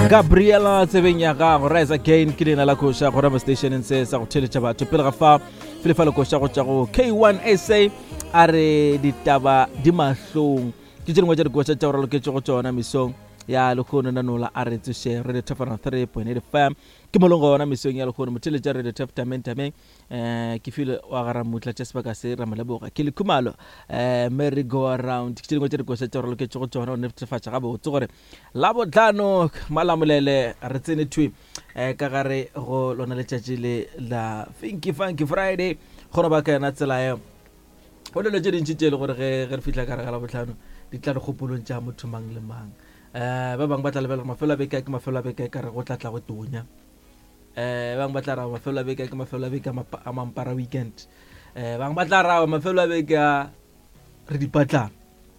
Gabriela tsebeng ya gago Rise Again ke lena la khosha go rama station se sa go theletša batho pele ga fa felefa le khosha go tša go K1SA are ditaba di mahlong ke tšengwe tša dikosha tša go raloketše go tšona misong ya lekgono nanola a re tšoše Radio Tefana 3.8 FM ke molongo ona misong ya lekgono motheletša Radio Tef tameng ke file wa gara mutla tša sebaka se ramaleboga ke lekhumalo merry go around ke tšengwe tša dikosha tša go raloketše go tšona o netefatša gabe o tse gore la botlhano malamolele re tsene thui ka gare go lona letšatši le la Funky Friday gore ba ka yona tsela eo go le tše dintši tše le gore ge re fihla ka re ga la botlhano di tla re kgopolong tša motho mang le mang ba bang ba tla lebela mafelo a beke ke mafelo a beke ka re go tla go tonya ba bang ba tla ra mafelo a beke ke mafelo a beke a mampara weekend bang ba tla ra mafelo a beke a re dipatlang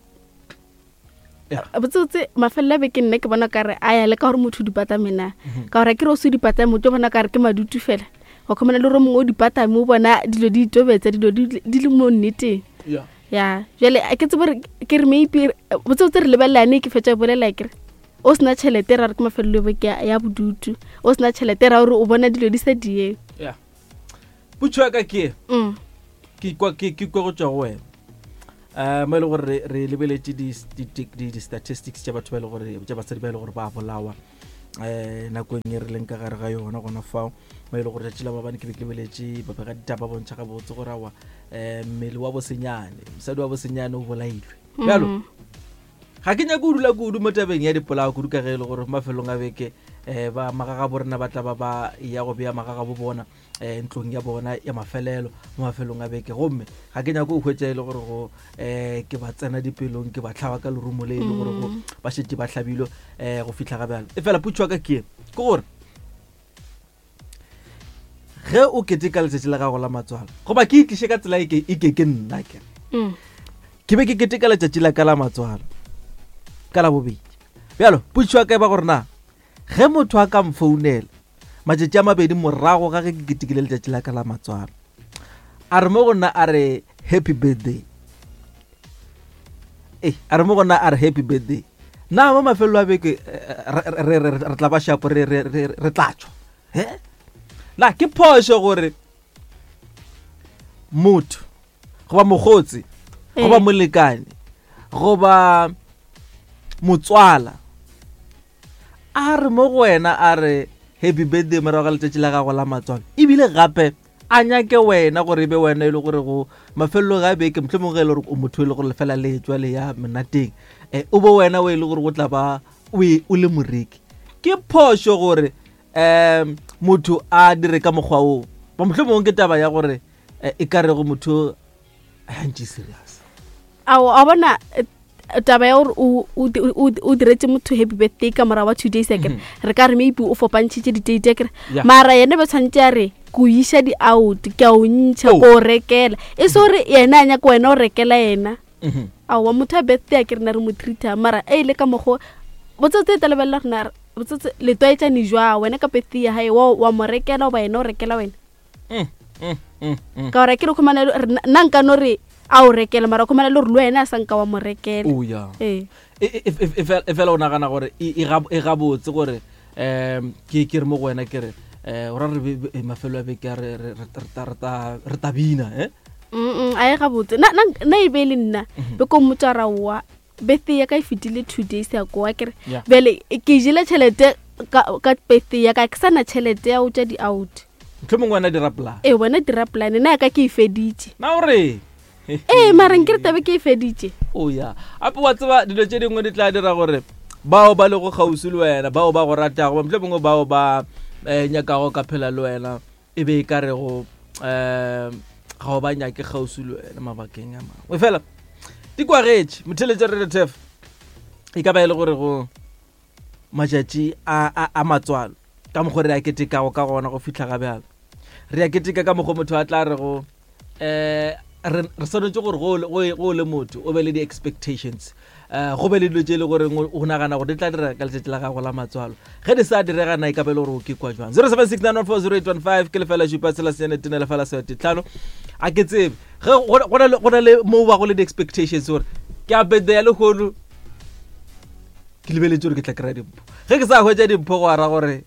botsotse mafelo a beke nne ke bona ka re a ya le ka gore motho dipata mena ka gore ke re o se dipata motho bona ka re ke madutu fela go khomana le re mongwe o dipata mo bona dilo di itobetsa dilo di le mo nneteng ya jale a ke tsebore ke re maybe botsotse re lebelane ke fetša bolela ke re o sna tšhelete ra re ke mafelo beke ya bodutu o sna tšhelete ra gore o bona dilo di sa die ya butšwa ka ke kwa go tšwa go wena mo e le gore re lebeletše di statistics tša batho ba e le gore tša basadi ba e le gore ba bolawa nakong e re leng ka gare ga yona gona fao mo e le gore tšatši la babane ke be ke lebeletše ba pega ditaba bontšha ga botse gore awa mmele wa bosenyane mosadi wa bosenyane o bolailwe bjalo ga ke nyaka o dula kudu mo tabeng ya dipolao kudu ka ge e le gore mafelong a beke ba magaga borena ba tla ba ya go beya magaga bo bona ntlong ya bona ya mafelelo mo mafelong a beke gomme ga ke nyaka o hwetša e le gore go ke ba tsena dipelong ke ba tlhaba ka lerumo le e le gore go ba šetse ba hlabilo go fihla ga bjalo e fela putšwa ka ke gore ge o keteka letšatši la gago la matswalo goba ke itliše ka tsela e ke nna ke be ke keteka letšatši la ka la matswalo ka la bobedi bjalo putšwa ka e ba gore na ge motho a ka mfounela matšatši a mabedi morago ga ge ke ketekile letšatši la ka la matswalo a re mo gona a re happy birthday a re mo gona a re happy birthday na mo mafelo a beke re tla ba shapo re tlatšwa la ke phošo gore motho goba mogotsi goba molekane goba motswala a re mo go wena a re happy birthday morago ga letšatši la gago la matswalo ebile gape a nyake wena gore e be wena e le gore go mafelo ga beke mohlomong ge e le gore o motho e le gore lefela letswa le ya menateng o bo wena o e le gore go tla ba o le moreki ke phošo gore motho a dire ka mokgwa o ba mohlomong ke taba ya gore e ka re go motho a ntse serious a bona taba ya gore o diretse motho happy birthday ka mora wa 2 days again re ka re maybe o fopantšhitše di-date kere mara yena ba tshwanetse a re ko iša di-out ke a o ntšha ko o rekela e se gore yena a nyaka wena o rekela yena aowa motho a birthday a ke rena re mo treata mara e ile ka mokgo botsotse e talebelela rena botsotse letwaetšane jwa wena ka birthday ya hae wa mo rekela o ba yena o rekela wena ka gore ke re khomana nna nka no re a o rekela mara khomana le re le wena a sanka wa mo rekela o ya e fela o nagana gore e gabotse gore ke re mo go wena ke re ora re mafelo a beke re tabina a e gabotse na e be le nna be ko motsara wa birthday ya ka e fetile 2 days ago a kere bele ke jile tšhelete ka birthday ya ka ke sana tšhelete ya o tša di-out mohlomong wena diraplan wena diraplan na ya ka ke e feditše na ore marang ke re tabe ke e feditše o ya ape wa tseba dilo tše dingwe di tla dira gore bao ba le go kgausi le wena bao ba go ratago mohlomong bao ba nyakago ka phela le wena e be e ka re go ga o ba nyake kgausi le wena mabakeng a mangwe fela di kwa getše motheletša Radio Tef e ka ba e le gore go matšatši a matswalo ka mokgwa re a ketekago ka gona go fihla ga bjalo re a keteka ka mokgwa motho a tla re go re swanetse gore go le motho o be le di-expectations go be le dilo tše le gore o nagana gore di tla dira ka letšatši la gago la matswalo ge di sa diregana e ka be le gore o ke kwa jwang 0769140815 ke lefela šupa tsela seanetene lefela seatitlhano a ke tsebe go na le mo ba go le di-expectations gore ke a birthday ya lekgono ke lebeletse gore ke tla kry-a dimpho ge ke sa hwetša dimpho go ara gore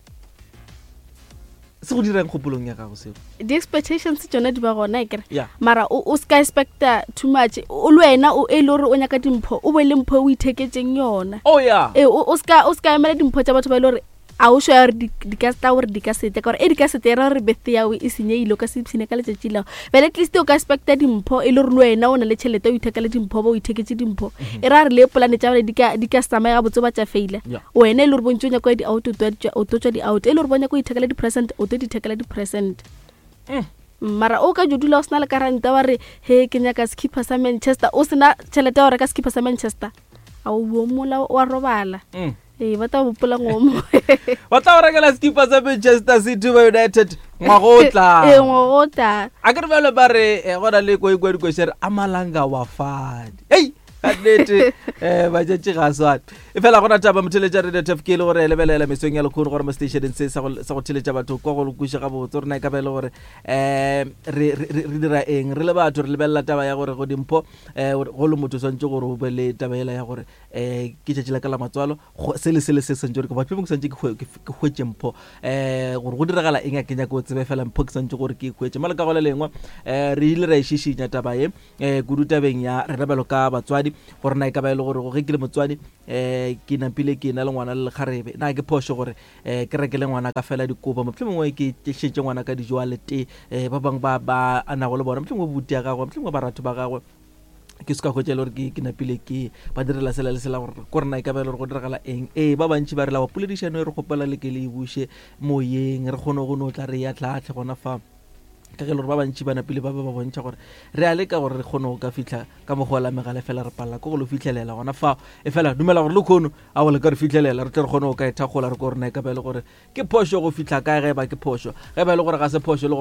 se go dirang kgopolong ya gago seo di-expectations tsona di ba gona kere Yeah. mara o ska expecta too much o le wena o e le gore o nyaka dimpho o be le mpho o itheketseng yona oh yeah o ska emela dimpho tsa batho ba ile gore a o sure gore di ka sta gore di ka sete ka gore di ka sete ra re birthday ya o e senyeile ka se psine ka letšatši lao but at least o ka expecta dimpho e le gore le wena o na le tšhelete o ithekela dimpho ba o itheketse dimpho e ra re le polane tša bone di ka samaya botse ba tša feila Yeah. wena e le gore bontse o nyako di-out o totswa di-out e le gore bo nyako o ithekela di-present o to di ithekela di-present mara o ka jodula o sena le karanta wa re he ke nyaka skipper sa Manchester o sena tšhelete ya go reka skipper sa Manchester a o buo mola wa robala ba ta bopola ngomo ba tla o rekela skipa sa Manchester City ba United ngwagotla ngwagotla a ke re bjale ba re go na le kwa dikosere a malanga wa fadi hei kannete ba tšetše ga swane e fela gona taba motheletša radio tf ke le gore lebelela mesong ya lekgono gore mo stationeng se sa go theletša batho kwa go lokuša ga botse gore na e ka bele gore re dira eng re le batho re lebelela taba ya gore go dimpho go le motho swantse gore o be le taba ela ya gore ke tšatši la ka la matswalo se le se santse gore ke batho mo ke santse ke hwetše mpho gore go diragala eng a kenya ko tsebe fela mpho ke santse gore ke hwetše mala ka go le lengwe re ile ra išišinya taba e kudu tabeng ya re rabelo ka batswadi gore na e ka ba ile gore go ge ke le motswadi ke napile ke na le ngwana le lekgarebe na ke phošo gore ke rekele ngwana ka fela dikobo motlhe mongwe ke tšhetse ngwana ka dijo a lete ba bang ba ana go le bona motlhe mongwe buti ya gagwe motlhe mongwe ba ratho ba gagwe ke se ka go tšela gore ke napile ke ba direla sela le sela gore na e ka ba ile gore go diragala eng ba bantši ba re la wa poledišano e re gopela le ke le buše moyeng re kgone go no tla re ya tlhatlhe gona fa ka ge le gore ba bantši ba napile ba ba bontšha gore re a leka gore re kgone go ka fitlha ka mogo la megale fela re palela ko go lo fitlhelela gona fao e fela dumela gore le kgono a go le ka re fitlhelela re tle re kgone go ka ethagola re ko gore na e ka ba le gore ke phošo go fitlha kae ge ba ke phošo ge ba le gore ga se phošo